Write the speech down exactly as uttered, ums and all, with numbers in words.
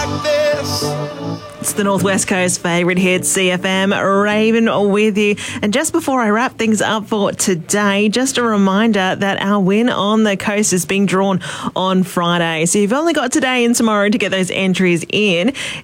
like this. It's the Northwest Coast favourite hit, C F M, Raven with you. And just before I wrap things up for today, just a reminder that our win on the coast is being drawn on Friday. So you've only got today and tomorrow to get those entries in.